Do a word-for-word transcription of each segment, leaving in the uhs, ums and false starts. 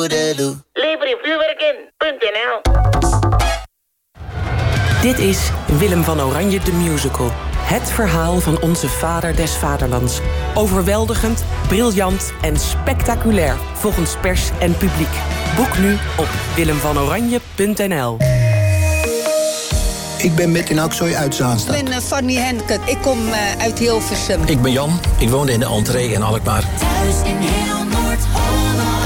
toedelu. Lever je vuurwerk in, punt N L. Dit is Willem van Oranje de Musical. Het verhaal van onze vader des vaderlands. Overweldigend, briljant en spectaculair volgens pers en publiek. Boek nu op willem van oranje punt n l. Ik ben Metin Aksoy uit Zaanstad. Ik ben uh, Fanny Henke. Ik kom uh, uit Hilversum. Ik ben Jan. Ik woonde in de Entree in Alkmaar. Thuis in heel Noord-Holland.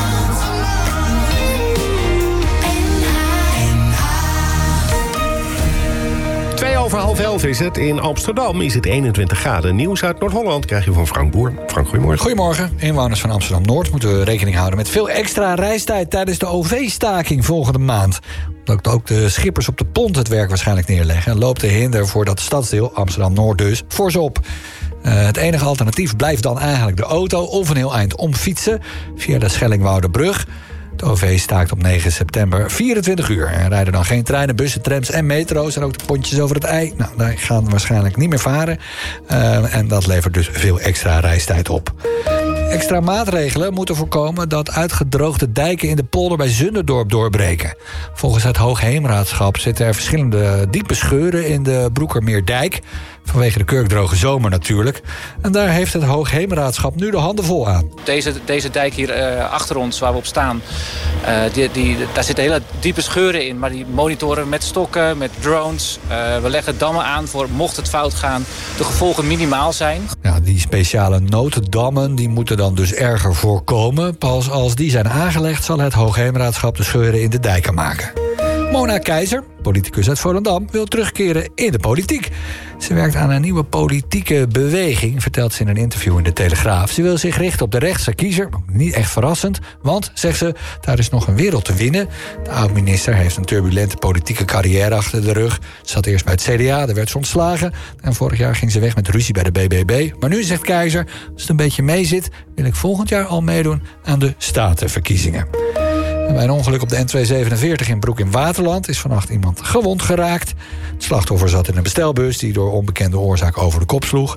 Twee over half elf is het. In Amsterdam is het eenentwintig graden. Nieuws uit Noord-Holland krijg je van Frank Boer. Frank, goedemorgen. Goedemorgen. Inwoners van Amsterdam-Noord moeten rekening houden met veel extra reistijd tijdens de O V-staking volgende maand. Omdat ook de schippers op de pont het werk waarschijnlijk neerleggen, loopt de hinder voor dat stadsdeel, Amsterdam-Noord dus, fors op. Uh, het enige alternatief blijft dan eigenlijk de auto of een heel eind omfietsen via de Schellingwouderbrug. De O V staakt op negen september vierentwintig uur. Er rijden dan geen treinen, bussen, trams en metro's. En ook de pontjes over het ei. Nou, daar gaan we waarschijnlijk niet meer varen. Uh, en dat levert dus veel extra reistijd op. Extra maatregelen moeten voorkomen dat uitgedroogde dijken in de polder bij Zunderdorp doorbreken. Volgens het Hoogheemraadschap zitten er verschillende diepe scheuren in de Broekermeerdijk. Vanwege de kurkdroge zomer natuurlijk. En daar heeft het Hoogheemraadschap nu de handen vol aan. Deze, deze dijk hier uh, achter ons, waar we op staan, uh, die, die, daar zitten hele diepe scheuren in. Maar die monitoren met stokken, met drones. Uh, we leggen dammen aan voor, mocht het fout gaan, de gevolgen minimaal zijn. Ja, die speciale nooddammen die moeten dan dus erger voorkomen. Pas als die zijn aangelegd zal het Hoogheemraadschap de scheuren in de dijken maken. Mona Keizer, politicus uit Volendam, wil terugkeren in de politiek. Ze werkt aan een nieuwe politieke beweging, vertelt ze in een interview in de Telegraaf. Ze wil zich richten op de rechtse kiezer, niet echt verrassend, want, zegt ze, daar is nog een wereld te winnen. De oud-minister heeft een turbulente politieke carrière achter de rug. Ze zat eerst bij het C D A, daar werd ze ontslagen. En vorig jaar ging ze weg met ruzie bij de B B B. Maar nu, zegt Keizer, als het een beetje meezit, wil ik volgend jaar al meedoen aan de statenverkiezingen. En bij een ongeluk op de N tweehonderdzevenenveertig in Broek in Waterland is vannacht iemand gewond geraakt. Het slachtoffer zat in een bestelbus die door onbekende oorzaak over de kop sloeg.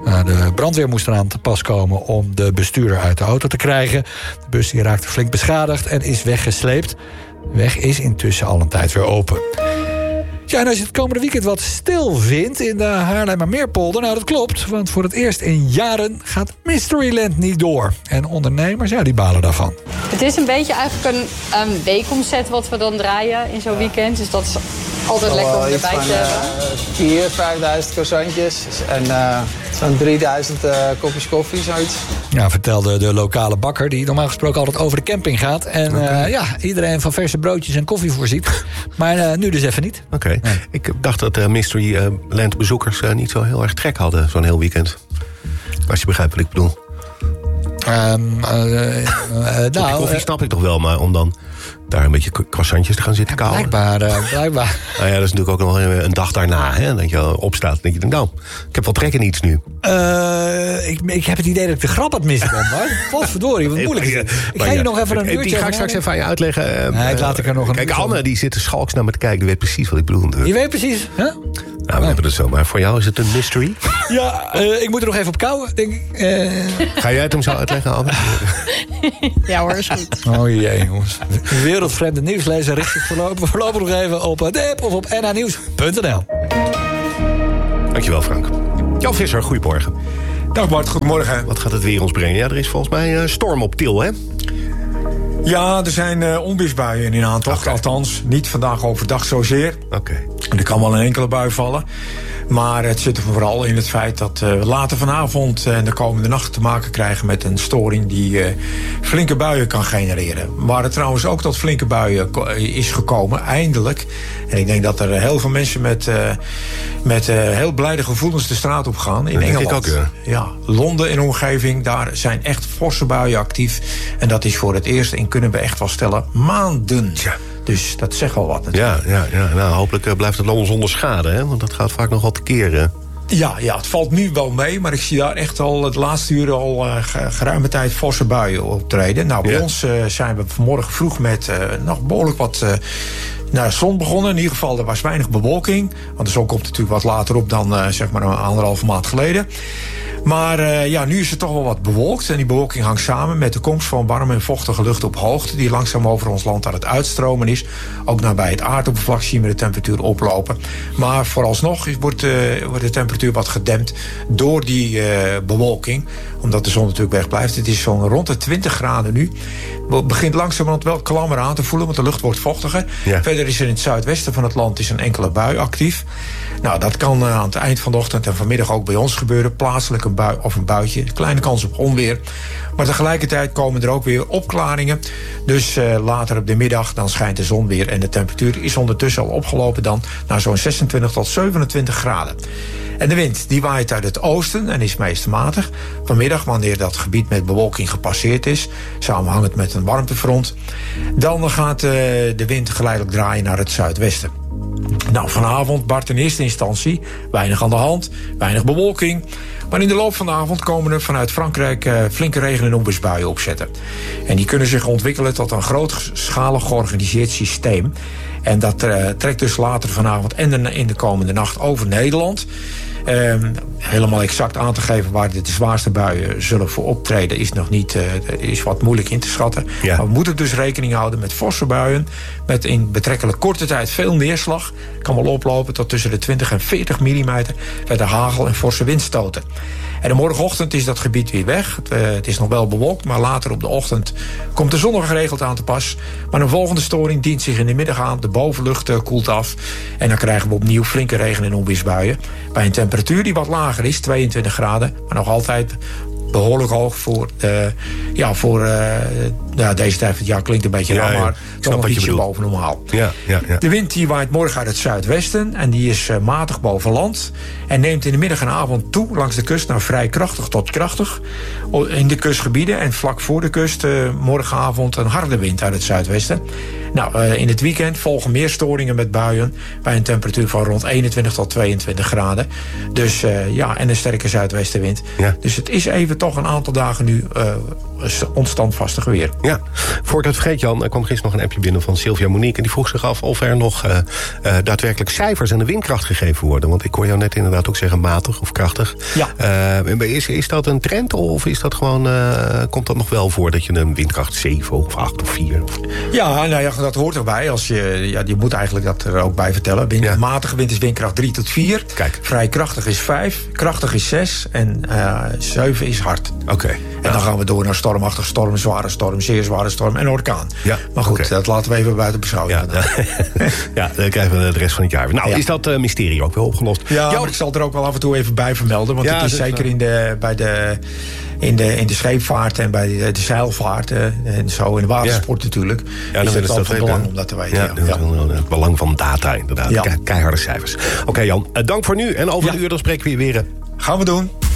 De brandweer moest eraan te pas komen om de bestuurder uit de auto te krijgen. De bus die raakte flink beschadigd en is weggesleept. De weg is intussen al een tijd weer open. Ja, en als je het komende weekend wat stil vindt in de Haarlemmermeerpolder, nou dat klopt, want voor het eerst in jaren gaat Mysteryland niet door. En ondernemers, ja, die balen daarvan. Het is een beetje eigenlijk een um, weekomzet wat we dan draaien in zo'n weekend. Dus dat is altijd oh, lekker om erbij te hebben. vier, vijfduizend croissantjes en uh, zo'n drieduizend uh, kopjes koffie, zoiets. Ja, vertelde de lokale bakker die normaal gesproken altijd over de camping gaat. En okay. uh, ja, iedereen van verse broodjes en koffie voorziet. Maar uh, nu dus even niet. Oké, okay. ja. Ik dacht dat uh, Mysteryland bezoekers uh, niet zo heel erg trek hadden zo'n heel weekend. Als je begrijpt wat ik bedoel. Um, uh, uh, uh, nou, koffie snap ik toch wel, maar om dan daar een beetje croissantjes te gaan zitten ja, kauwen. Blijkbaar, uh, blijkbaar. Nou ja, dat is natuurlijk ook nog een dag daarna, hè, dat je opstaat en denk je, nou, ik heb wel trek in iets nu. Uh, ik, ik heb het idee dat ik de grap had misgedaan, maar wat verdorie, wat moeilijk is het. Ik ga je nog even een uurtje... Die ga ik straks even aan je uitleggen. Nee, ik laat ik er nog een Kijk, Anne, die zit er schalks naar me te kijken, die weet precies wat ik bedoel. Je weet precies, hè? Nou, we hebben het zo, maar voor jou is het een mystery? Ja, uh, ik moet er nog even op kouwen, denk ik. Uh... Ga jij het hem zo uitleggen, Anne? Ja hoor, is goed. Oh jee, jongens. Wereldvreemde nieuwslezer richt zich voorlopig, voorlopig nog even op de app of op n h nieuws punt n l. Dankjewel, Frank. Jan Visser, goedemorgen. Dag Bart, goedemorgen. Wat gaat het weer ons brengen? Ja, er is volgens mij een storm op Til, hè? Ja, er zijn uh, onweersbuien in aantocht. Okay. Althans, niet vandaag overdag zozeer. Oké. Okay. Er kan wel een enkele bui vallen. Maar het zit er vooral in het feit dat we uh, later vanavond en de komende nacht te maken krijgen met een storing die uh, flinke buien kan genereren. Waar het trouwens ook tot flinke buien is gekomen, eindelijk. En ik denk dat er heel veel mensen met, uh, met uh, heel blijde gevoelens de straat op gaan in dat Engeland. Denk ik ook, ja. Ja, Londen en omgeving, daar zijn echt forse buien actief. En dat is voor het eerst, en kunnen we echt wel stellen, maanden. Ja. Dus dat zegt wel wat natuurlijk. Ja, ja, ja. Nou, hopelijk uh, blijft het Londen zonder schade, hè? Want dat gaat vaak nog wel te keren. Ja, ja, het valt nu wel mee, maar ik zie daar echt al het laatste uur al uh, geruime tijd forse buien optreden. Nou, bij ja. ons uh, zijn we vanmorgen vroeg met uh, nog behoorlijk wat uh, nou, zon begonnen. In ieder geval, er was weinig bewolking. Want de zon komt natuurlijk wat later op dan uh, zeg maar een anderhalve maand geleden. Maar uh, ja, nu is het toch wel wat bewolkt. En die bewolking hangt samen met de komst van warme en vochtige lucht op hoogte, die langzaam over ons land aan het uitstromen is. Ook nabij het aardoppervlak zien we de temperatuur oplopen. Maar vooralsnog wordt, uh, wordt de temperatuur wat gedempt door die uh, bewolking. Omdat de zon natuurlijk wegblijft. Het is zo'n rond de twintig graden nu. Het begint langzamerhand wel klammer aan te voelen, want de lucht wordt vochtiger. Ja. Verder is er in het zuidwesten van het land is een enkele bui actief. Nou, dat kan uh, aan het eind van de ochtend en vanmiddag ook bij ons gebeuren. Plaatselijk een bui of een buitje. Kleine kans op onweer. Maar tegelijkertijd komen er ook weer opklaringen. Dus uh, later op de middag dan schijnt de zon weer. En de temperatuur is ondertussen al opgelopen dan naar zo'n zesentwintig tot zevenentwintig graden. En de wind die waait uit het oosten en is meest matig. Vanmiddag, wanneer dat gebied met bewolking gepasseerd is, samenhangend met een warmtefront, dan gaat uh, de wind geleidelijk draaien naar het zuidwesten. Nou, vanavond Bart in eerste instantie weinig aan de hand, weinig bewolking. Maar in de loop van de avond komen er vanuit Frankrijk uh, flinke regen- en onweersbuien opzetten. En die kunnen zich ontwikkelen tot een grootschalig georganiseerd systeem. En dat uh, trekt dus later vanavond en de, in de komende nacht over Nederland. Uh, helemaal exact aan te geven waar de zwaarste buien zullen voor optreden is nog niet, uh, is wat moeilijk in te schatten. Ja. Maar we moeten dus rekening houden met forse buien, met in betrekkelijk korte tijd veel neerslag. Kan wel oplopen tot tussen de twintig en veertig millimeter met de hagel en forse windstoten. En de morgenochtend is dat gebied weer weg. Het, uh, het is nog wel bewolkt, maar later op de ochtend komt de zon nog geregeld aan te pas. Maar een volgende storing dient zich in de middag aan. De bovenlucht uh, koelt af. En dan krijgen we opnieuw flinke regen- en onweersbuien. Bij een temperatuur die wat lager is, tweeëntwintig graden. Maar nog altijd behoorlijk hoog voor, uh, ja, voor uh, ja, deze tijd van het jaar. Klinkt een beetje raar, ja, ja. maar toch nog ietsje boven normaal. Ja, ja, ja. De wind die waait morgen uit het zuidwesten en die is uh, matig boven land. En neemt in de middag en avond toe langs de kust naar vrij krachtig tot krachtig. In de kustgebieden en vlak voor de kust uh, morgenavond een harde wind uit het zuidwesten. Nou, uh, in het weekend volgen meer storingen met buien bij een temperatuur van rond eenentwintig tot tweeëntwintig graden. Dus uh, ja, en een sterke zuidwestenwind. Ja. Dus het is even toch een aantal dagen nu uh, onstandvastig weer. Ja, voor ik het vergeet, Jan, er kwam gisteren nog een appje binnen van Sylvia Monique. En die vroeg zich af of er nog uh, uh, daadwerkelijk cijfers aan de windkracht gegeven worden. Want ik hoor jou net inderdaad ook zeggen matig of krachtig. Ja. Uh, is, is dat een trend of is dat gewoon, uh, komt dat nog wel voor dat je een windkracht zeven of acht of vier? Ja, nou ja, dat hoort erbij. Als je, ja, je moet eigenlijk dat er ook bij vertellen. Wind, ja. Matige wind is windkracht drie tot vier. Kijk. Vrij krachtig is vijf. Krachtig is zes. En uh, zeven is hard. Oké. Okay. En ja. dan gaan we door naar stormachtig storm, zware storm, zeer zware storm en orkaan. Ja. Maar goed, okay. dat laten we even buiten beschouwing. Ja, ja, dan krijgen we de rest van het jaar. Nou, ja. is dat uh, mysterie ook wel opgelost? Ja, Jan, maar ik zal er ook wel af en toe even bij vermelden. Want ja, het is dus, zeker in de, bij de, in, de, in de scheepvaart en bij de, de zeilvaart uh, en zo, in de watersport ja. natuurlijk. Ja, is het wel van belang uh, om dat te weten. Ja, ja. ja. Het belang van data inderdaad. Ja. Ke- keiharde cijfers. Oké okay, Jan, uh, dank voor nu. En over ja. een uur dan spreken we je weer. Gaan we doen.